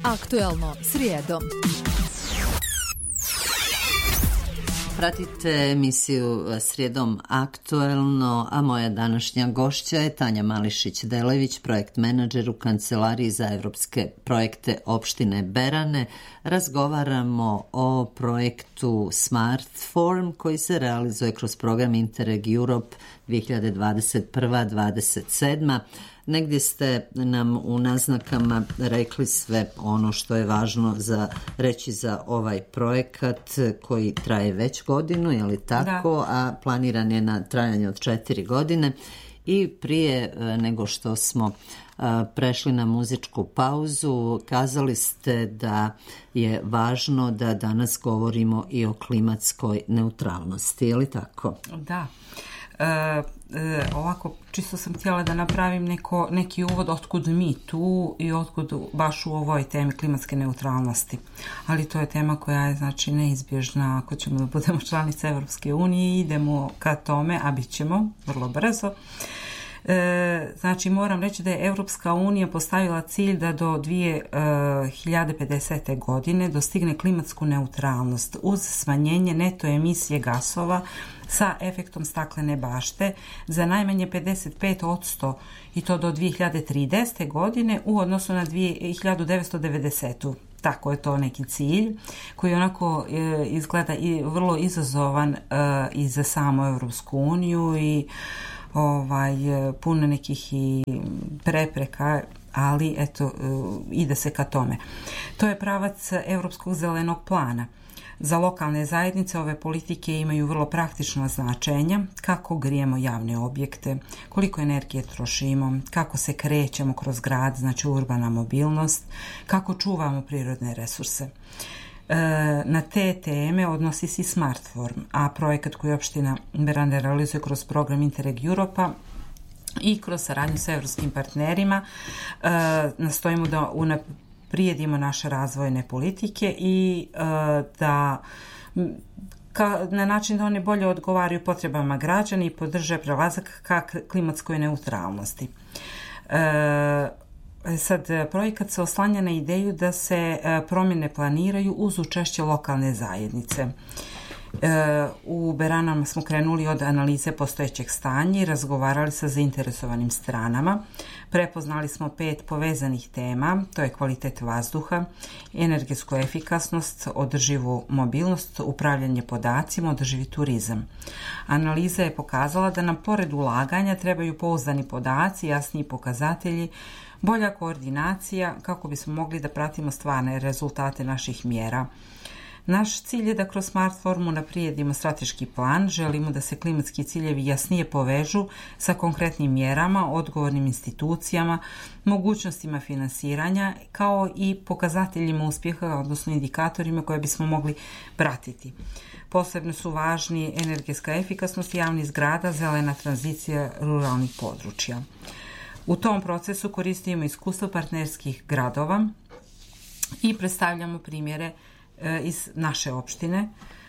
Aktuelno srijedom. Pratite emisiju Srijedom aktuelno, a moja današnja gošća je Tanja Mališić-Delević, projekt menadžer u Kancelariji za evropske projekte opštine Berane. Razgovaramo o projektu Smartform koji se realizuje kroz program Interreg Europe 2021-2027. Negdje ste nam u naznakama rekli sve ono što je važno za reći za ovaj projekat koji traje već godinu, je li tako? Da. A planiran je na trajanje od 4 godine. I prije nego što smo prešli na muzičku pauzu, kazali ste da je važno da danas govorimo i o klimatskoj neutralnosti, je li tako? Da. Ovako, čisto sam htjela da napravim neki uvod otkud mi tu i otkud baš u ovoj temi klimatske neutralnosti. Ali to je tema koja je znači neizbježna ako ćemo da budemo članice Evropske unije i idemo ka tome, a bit ćemo vrlo brzo. Znači moram reći da je Evropska unija postavila cilj da do 2050. godine dostigne klimatsku neutralnost uz smanjenje neto emisije gasova sa efektom staklene bašte za najmanje 55% i to do 2030. godine u odnosu na 1990. Tako je to neki cilj koji onako izgleda i vrlo izazovan i za samu Evropsku uniju i puno nekih i prepreka, ali eto, ide se ka tome. To je pravac Europskog zelenog plana. Za lokalne zajednice ove politike imaju vrlo praktično značenja, kako grijemo javne objekte, koliko energije trošimo, kako se krećemo kroz grad, znači urbana mobilnost, kako čuvamo prirodne resurse. Na te teme odnosi se Smartform, a projekat koji opština Berane realizuje kroz program Interreg Europa i kroz saradnju sa evropskim partnerima nastojimo da unaprijedimo naše razvojne politike i da na način da one bolje odgovaraju potrebama građana i podrže prelazak ka klimatskoj neutralnosti. Sad, projekat se oslanja na ideju da se promjene planiraju uz učešće lokalne zajednice. U Beranama smo krenuli od analize postojećeg stanja i razgovarali sa zainteresovanim stranama. Prepoznali smo 5 povezanih tema, to je kvalitet vazduha, energetsku efikasnost, održivu mobilnost, upravljanje podacima, održivi turizam. Analiza je pokazala da nam pored ulaganja trebaju pouzdani podaci, jasniji pokazatelji, bolja koordinacija kako bismo mogli da pratimo stvarne rezultate naših mjera. Naš cilj je da kroz Smartformu unaprijedimo strateški plan, želimo da se klimatski ciljevi jasnije povežu sa konkretnim mjerama, odgovornim institucijama, mogućnostima finansiranja, kao i pokazateljima uspjeha, odnosno indikatorima koje bismo mogli pratiti. Posebno su važni energetska efikasnost javnih zgrada, zelena tranzicija ruralnih područja. U tom procesu koristimo iskustvo partnerskih gradova i predstavljamo primjere iz naše opštine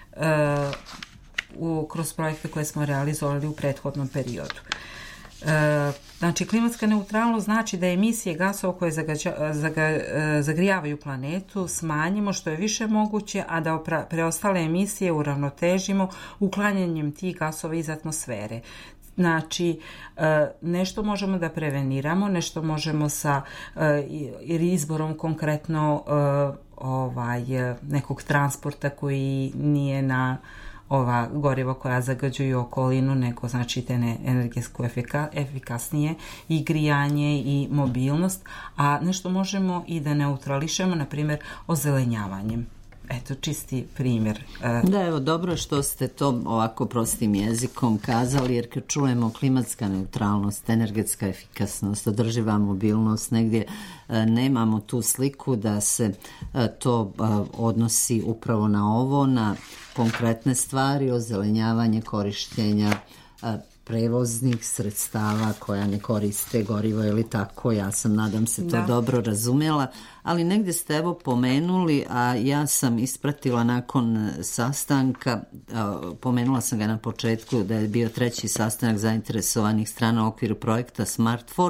kroz projekte koje smo realizovali u prethodnom periodu. Znači, klimatska neutralnost znači da emisije gasova koje zagrijavaju planetu smanjimo što je više moguće, a da preostale emisije uravnotežimo uklanjanjem tih gasova iz atmosfere. Znači, nešto možemo da preveniramo, nešto možemo sa izborom konkretno nekog transporta koji nije na ova goriva koja zagađuju okolinu, nego znači te energetsko efikasnije i grijanje i mobilnost, a nešto možemo i da neutrališemo, na primjer, ozelenjavanjem. Eto, čisti primjer. Da, evo, dobro što ste to ovako prostim jezikom kazali, jer kad čujemo klimatska neutralnost, energetska efikasnost, održiva mobilnost, negdje nemamo tu sliku da se to odnosi upravo na ovo, na konkretne stvari, ozelenjavanje korištenja prevoznih sredstava koja ne koriste gorivo ili tako, ja sam, nadam se, to dobro razumjela, ali negdje ste evo pomenuli, a ja sam ispratila nakon sastanka, pomenula sam ga na početku da je bio 3. sastanak zainteresovanih strana u okviru projekta Smartform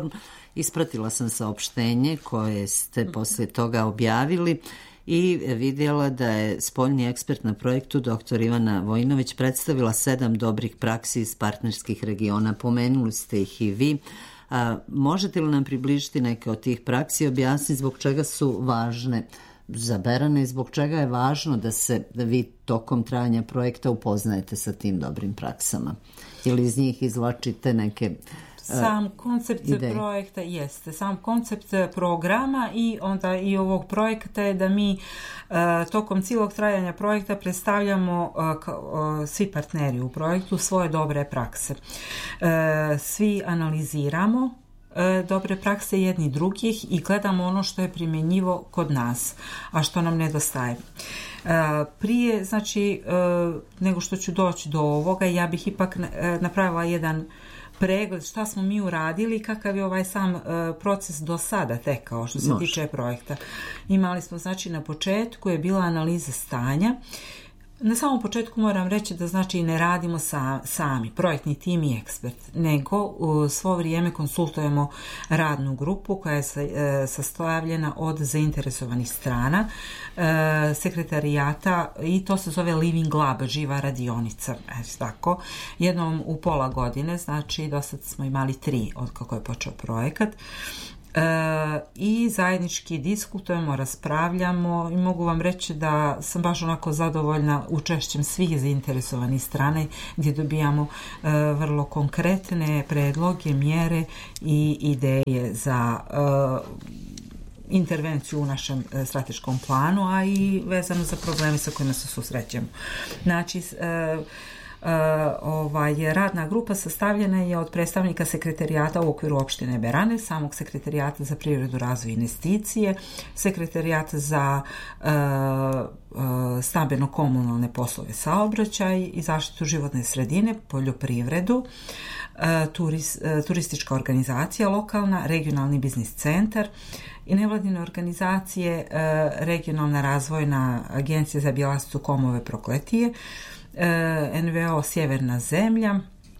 Ispratila sam saopštenje koje ste poslije toga objavili i vidjela da je spoljni ekspert na projektu dr. Ivana Vojinović predstavila 7 dobrih praksi iz partnerskih regiona. Pomenuli ste ih i vi. Možete li nam približiti neke od tih praksi i objasniti zbog čega su važne za Berane i zbog čega je važno da vi tokom trajanja projekta upoznajete sa tim dobrim praksama? Ili iz njih izvlačite neke sam koncept ideje. Projekta jeste, sam koncept programa i onda i ovog projekta je da mi tokom cijelog trajanja projekta predstavljamo svi partneri u projektu svoje dobre prakse. Svi analiziramo dobre prakse jedni drugih i gledamo ono što je primjenjivo kod nas, a što nam nedostaje. Prije, znači, nego što ću doći do ovoga, ja bih ipak napravila jedan pregled šta smo mi uradili i kakav je ovaj sam proces do sada tekao što se tiče projekta. Imali smo, znači, na početku je bila analiza stanja. Na samom početku moram reći da znači ne radimo sami, projektni tim i ekspert, nego u svo vrijeme konsultujemo radnu grupu koja je sastavljena od zainteresovanih strana, sekretarijata i to se zove Living Lab, živa radionica, tako. Jednom u pola godine, znači do sad smo imali 3 od kako je počeo projekat. I zajednički diskutujemo, raspravljamo i mogu vam reći da sam baš onako zadovoljna učešćem svih zainteresovanih strane gdje dobijamo vrlo konkretne predloge, mjere i ideje za intervenciju u našem strateškom planu, a i vezano za probleme sa kojima se susrećemo. Znači, radna grupa sastavljena je od predstavnika sekretarijata u okviru opštine Berane, samog sekretarijata za privredu, razvoj i investicije, sekretarijata za stambeno-komunalne poslove, saobraćaj i zaštitu životne sredine, poljoprivredu, turistička organizacija lokalna, regionalni biznis centar i nevladine organizacije, regionalna razvojna agencija za Bjelasticu, Komove, Prokletije, NVO Sjeverna zemlja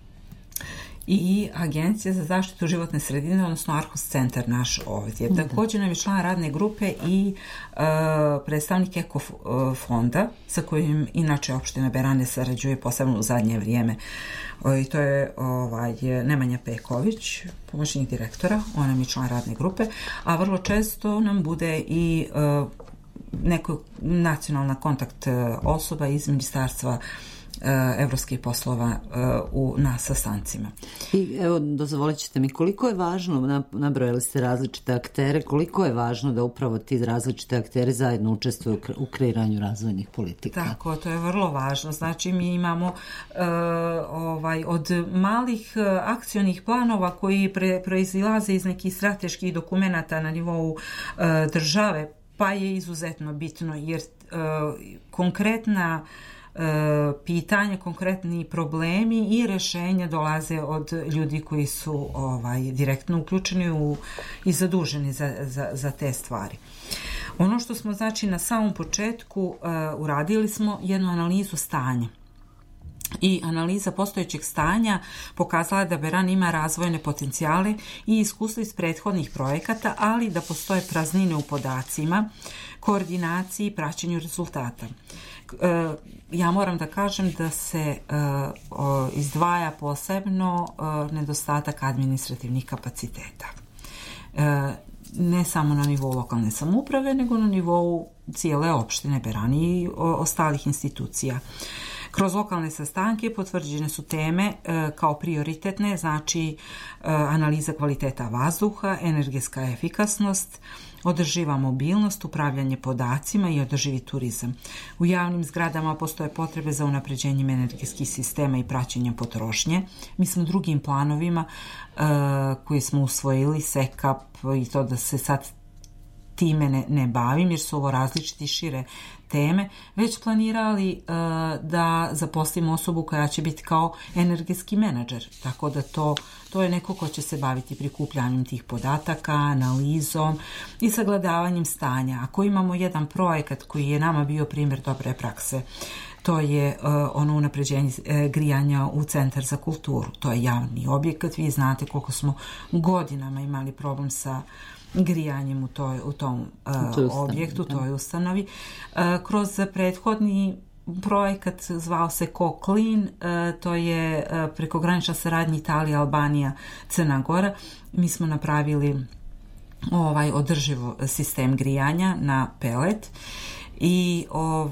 i Agencija za zaštitu životne sredine, odnosno Arhus centar naš ovdje. Također nam je član radne grupe i predstavnik Eko fonda sa kojim inače opština Berane sarađuje posebno u zadnje vrijeme. I to je Nemanja Peković, pomoćnik direktora, on nam je član radne grupe, a vrlo često nam bude i neka nacionalna kontakt osoba iz Ministarstva evropskih poslova na sastancima. I evo, dozvolit ćete mi, koliko je važno, nabrojali ste različite aktere, koliko je važno da upravo ti različite akteri zajedno učestvuju u kreiranju razvojnih politika? Tako, to je vrlo važno. Znači, mi imamo od malih akcionih planova koji proizilaze iz nekih strateških dokumenata na nivou države, pa je izuzetno bitno jer konkretna pitanja, konkretni problemi i rješenja dolaze od ljudi koji su direktno uključeni i zaduženi za te stvari. Ono što smo, znači, na samom početku uradili smo jednu analizu stanja. I analiza postojećeg stanja pokazala da Beran ima razvojne potencijale i iskustva iz prethodnih projekata, ali da postoje praznine u podacima, koordinaciji i praćenju rezultata. Ja moram da kažem da se izdvaja posebno nedostatak administrativnih kapaciteta. Ne samo na nivou lokalne samouprave, nego na nivou cijele opštine Beran i ostalih institucija. Kroz lokalne sastanke potvrđene su teme kao prioritetne, znači analiza kvaliteta vazduha, energetska efikasnost, održiva mobilnost, upravljanje podacima i održivi turizam. U javnim zgradama postoje potrebe za unapređenjem energetskih sistema i praćenjem potrošnje. Mi smo drugim planovima koji smo usvojili, SEKAP i to da se sad time ne bavim jer su ovo različiti šire teme, već planirali da zaposlimo osobu koja će biti kao energetski menadžer. Tako da to je neko ko će se baviti prikupljanjem tih podataka, analizom i sagledavanjem stanja. Ako imamo jedan projekat koji je nama bio primjer dobre prakse, to je ono unapređenje grijanja u Centar za kulturu. To je javni objekat. Vi znate koliko smo godinama imali problem sa grijanjem u tom objektu, toj ustanovi. Kroz prethodni projekat zvao se Co-Clean, to je prekogranična saradnja Italija, Albanija, Crna Gora. Mi smo napravili održiv sistem grijanja na pelet i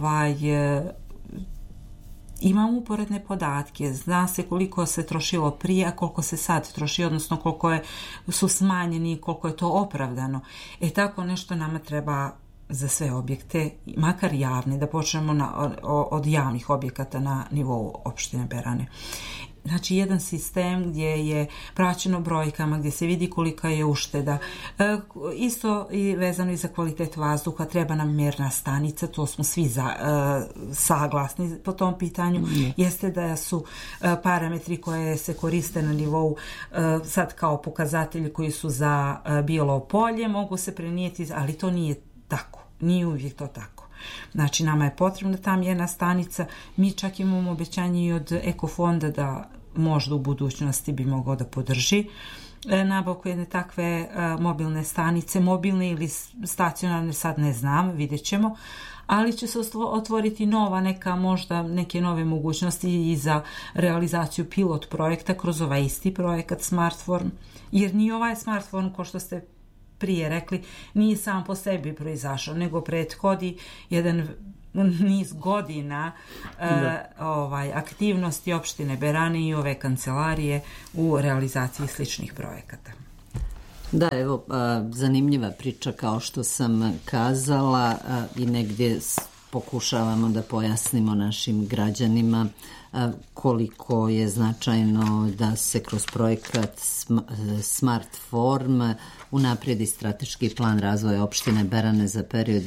imamo uporedne podatke, zna se koliko se trošilo prije, a koliko se sad troši, odnosno koliko su smanjeni i koliko je to opravdano. Tako nešto nama treba za sve objekte, makar javne, da počnemo od javnih objekata na nivou opštine Berane. Znači, jedan sistem gdje je praćeno brojkama, gdje se vidi kolika je ušteda. Isto i vezano i za kvalitet vazduha, treba nam mjerna stanica, to smo svi saglasni po tom pitanju. Jeste da su parametri koje se koriste na nivou sad kao pokazatelji koji su za Bijelo Polje, mogu se prenijeti, ali to nije tako. Nije uvijek to tako. Znači, nama je potrebna ta mjerna stanica. Mi čak imamo obećanje i od Ekofonda da možda u budućnosti bi mogao da podrži nabavku jedne takve mobilne stanice, mobilne ili stacionarne, sad ne znam, vidjet ćemo, ali će se otvoriti možda neke nove mogućnosti i za realizaciju pilot projekta kroz ovaj isti projekat Smartform, jer ni ovaj Smartform, ko što ste prije rekli, nije sam po sebi proizašao, nego prethodi jedan niz godina aktivnosti opštine Berane i ove kancelarije u realizaciji sličnih projekata. Da, evo, zanimljiva priča, kao što sam kazala, i negdje pokušavamo da pojasnimo našim građanima koliko je značajno da se kroz projekat Smartform unaprijedi strateški plan razvoja opštine Berane za period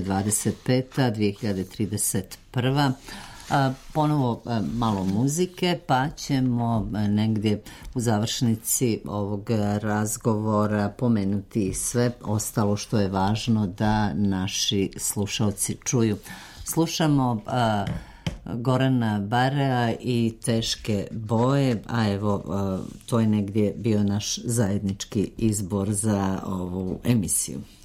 2025-2031. Ponovo malo muzike, pa ćemo negdje u završnici ovog razgovora pomenuti sve ostalo što je važno da naši slušalci čuju. Slušamo Gorana Barea i Teške boje, a evo, to je negdje bio naš zajednički izbor za ovu emisiju.